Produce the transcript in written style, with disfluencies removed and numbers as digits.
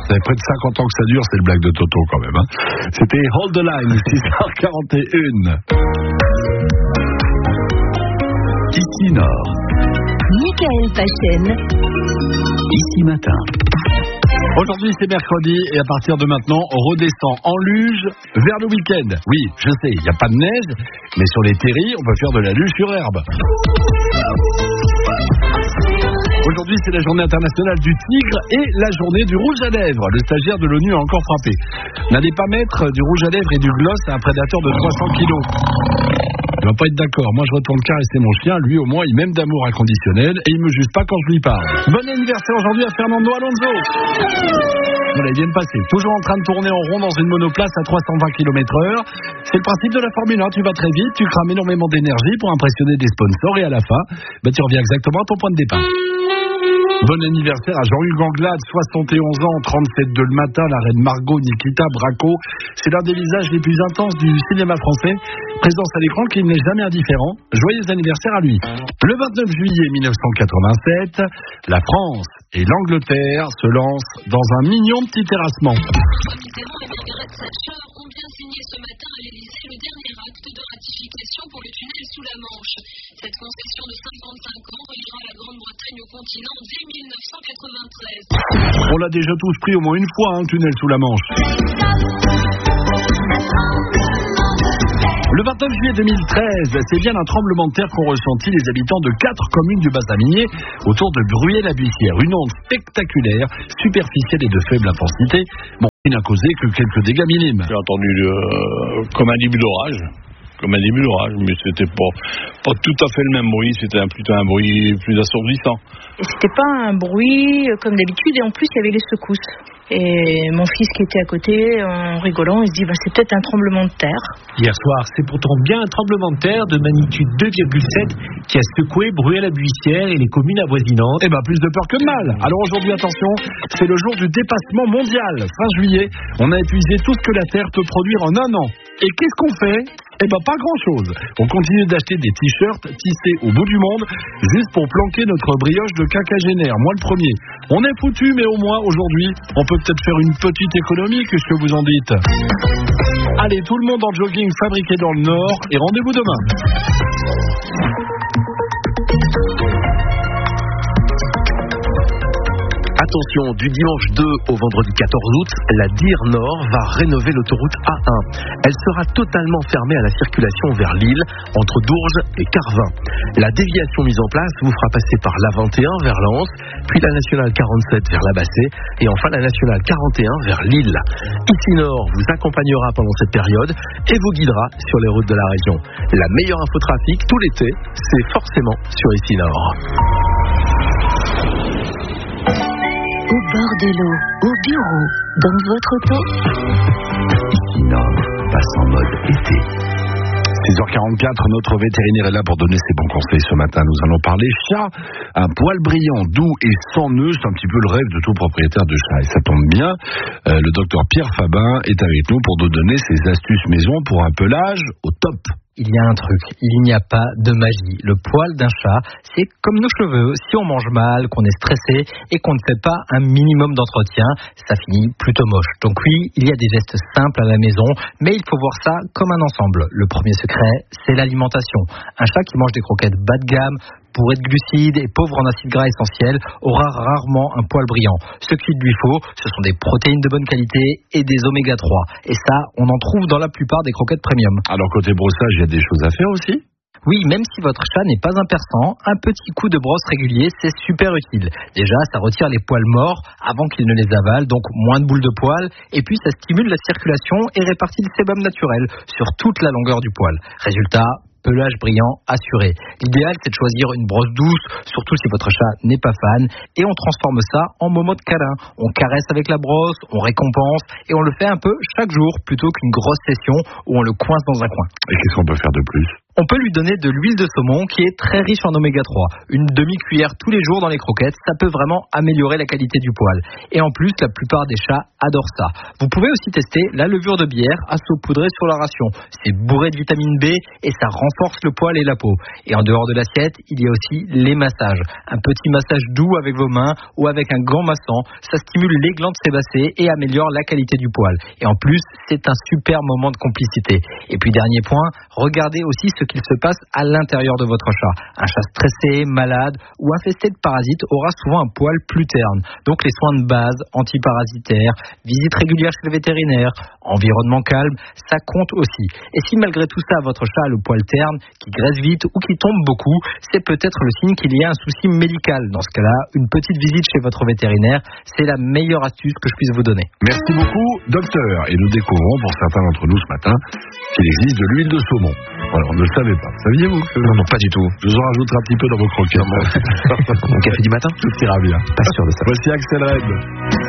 Ça fait près de 50 ans que ça dure, c'est le blague de Toto quand même. Hein. C'était Hold the Line, 6h41. Ici Nord. Michael Pachen. Ici Matin. Aujourd'hui c'est mercredi et à partir de maintenant on redescend en luge vers le week-end. Oui, je sais, il n'y a pas de neige, mais sur les terris on peut faire de la luge sur herbe. Aujourd'hui c'est la journée internationale du tigre et la journée du rouge à lèvres. Le stagiaire de l'ONU a encore frappé. N'allez pas mettre du rouge à lèvres et du gloss à un prédateur de 300 kilos. Il va pas être d'accord. Moi, je retourne caresser mon chien. Lui, au moins, il m'aime d'amour inconditionnel et il me juge pas quand je lui parle. Bon anniversaire aujourd'hui à Fernando Alonso. Voilà, il vient de passer. Toujours en train de tourner en rond dans une monoplace à 320 km/h. C'est le principe de la Formule 1. Tu vas très vite, tu crames énormément d'énergie pour impressionner des sponsors et à la fin, tu reviens exactement à ton point de départ. Bon anniversaire à Jean-Hugues Anglade, 71 ans, 37 de le matin, la reine Margot, Nikita, Braco. C'est l'un des visages les plus intenses du cinéma français. Présence à l'écran qui n'est jamais indifférent. Joyeux anniversaire à lui. Le 29 juillet 1987, la France et l'Angleterre se lancent dans un mignon petit terrassement. Mitterrand et Margaret Thatcher ont bien signé ce matin à l'Élysée le dernier acte de ratification pour le tunnel sous la Manche. Cette concession de 55 ans reliera la Grande-Bretagne au continent dès 1993. On l'a déjà tous pris au moins une fois, un tunnel sous la Manche. Le 29 juillet 2013, c'est bien un tremblement de terre qu'ont ressenti les habitants de 4 communes du bassin minier autour de Bruyères-la-Buissière. Une onde spectaculaire, superficielle et de faible intensité. Bon, il n'a causé que quelques dégâts minimes. J'ai entendu comme un début d'orage. Mais c'était pas tout à fait le même bruit, c'était plutôt un bruit plus assourdissant. Et c'était pas un bruit comme d'habitude, et en plus il y avait les secousses. Et mon fils qui était à côté, en rigolant, il se dit c'est peut-être un tremblement de terre. Hier soir, c'est pourtant bien un tremblement de terre de magnitude 2,7 qui a secoué Bruyères-la-Buissière et les communes avoisinantes. Plus de peur que de mal. Alors aujourd'hui, attention, c'est le jour du dépassement mondial. Fin juillet, on a épuisé tout ce que la Terre peut produire en un an. Et qu'est-ce qu'on fait ? Pas grand-chose. On continue d'acheter des t-shirts tissés au bout du monde, juste pour planquer notre brioche de quinquagénaire. Moi le premier. On est foutu, mais au moins aujourd'hui, on peut peut-être faire une petite économie, qu'est-ce que vous en dites ? Allez, tout le monde en jogging fabriqué dans le Nord, et rendez-vous demain. Attention, du dimanche 2 au vendredi 14 août, la DIR Nord va rénover l'autoroute A1. Elle sera totalement fermée à la circulation vers Lille, entre Dourges et Carvin. La déviation mise en place vous fera passer par l'A21 vers Lens, puis la nationale 47 vers la Bassée, et enfin la nationale 41 vers Lille. Ici Nord vous accompagnera pendant cette période et vous guidera sur les routes de la région. La meilleure infotrafic tout l'été, c'est forcément sur Ici Nord. Au bord de l'eau, au bureau, dans votre auto. Ici Nord passe en mode été. 6h44, notre vétérinaire est là pour donner ses bons conseils ce matin. Nous allons parler chat, un poil brillant, doux et sans nœuds. C'est un petit peu le rêve de tout propriétaire de chat. Et ça tombe bien, le docteur Pierre Fabin est avec nous pour nous donner ses astuces maison pour un pelage au top. Il y a un truc, il n'y a pas de magie. Le poil d'un chat, c'est comme nos cheveux. Si on mange mal, qu'on est stressé et qu'on ne fait pas un minimum d'entretien, ça finit plutôt moche. Donc oui, il y a des gestes simples à la maison, mais il faut voir ça comme un ensemble. Le premier secret, c'est l'alimentation. Un chat qui mange des croquettes bas de gamme, bourré de glucides et pauvre en acides gras essentiels, aura rarement un poil brillant. Ce qu'il lui faut, ce sont des protéines de bonne qualité et des oméga 3. Et ça, on en trouve dans la plupart des croquettes premium. Alors côté brossage, il y a des choses à faire aussi ? Oui, même si votre chat n'est pas un persan, un petit coup de brosse régulier, c'est super utile. Déjà, ça retire les poils morts avant qu'il ne les avale, donc moins de boules de poils. Et puis, ça stimule la circulation et répartit le sébum naturel sur toute la longueur du poil. Résultat, pelage brillant assuré. L'idéal, c'est de choisir une brosse douce, surtout si votre chat n'est pas fan, et on transforme ça en moment de câlin. On caresse avec la brosse, on récompense, et on le fait un peu chaque jour, plutôt qu'une grosse session où on le coince dans un coin. Et qu'est-ce qu'on peut faire de plus ? On peut lui donner de l'huile de saumon qui est très riche en oméga 3. Une demi-cuillère tous les jours dans les croquettes, ça peut vraiment améliorer la qualité du poil. Et en plus, la plupart des chats adorent ça. Vous pouvez aussi tester la levure de bière à saupoudrer sur la ration. C'est bourré de vitamine B et ça renforce le poil et la peau. Et en dehors de l'assiette, il y a aussi les massages. Un petit massage doux avec vos mains ou avec un gant massant, ça stimule les glandes sébacées et améliore la qualité du poil. Et en plus, c'est un super moment de complicité. Et puis dernier point, regardez aussi ce qu'il se passe à l'intérieur de votre chat. Un chat stressé, malade ou infesté de parasites aura souvent un poil plus terne. Donc les soins de base, antiparasitaires, visite régulière chez le vétérinaire, environnement calme, ça compte aussi. Et si malgré tout ça votre chat a le poil terne, qui graisse vite ou qui tombe beaucoup, c'est peut-être le signe qu'il y a un souci médical. Dans ce cas-là, une petite visite chez votre vétérinaire, c'est la meilleure astuce que je puisse vous donner. Merci beaucoup, docteur. Et nous découvrons, pour certains d'entre nous ce matin, qu'il existe de l'huile de saumon. Voilà, on ne le savait pas. Saviez-vous que... Non, pas du tout. Je vous en rajouterai un petit peu dans vos croquettes. Mon café du matin? Tout ira bien. Pas sûr de ça. Voici Axel Red.